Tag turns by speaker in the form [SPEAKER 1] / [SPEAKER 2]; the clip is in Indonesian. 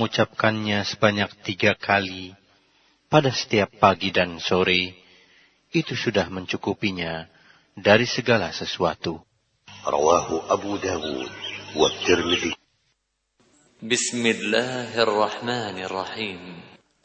[SPEAKER 1] mengucapkannya sebanyak 3 kali pada setiap pagi dan sore, itu sudah mencukupinya dari segala sesuatu.
[SPEAKER 2] Rawahu Abu Dawud wa Tirmidzi.
[SPEAKER 3] Bismillahirrahmanirrahim.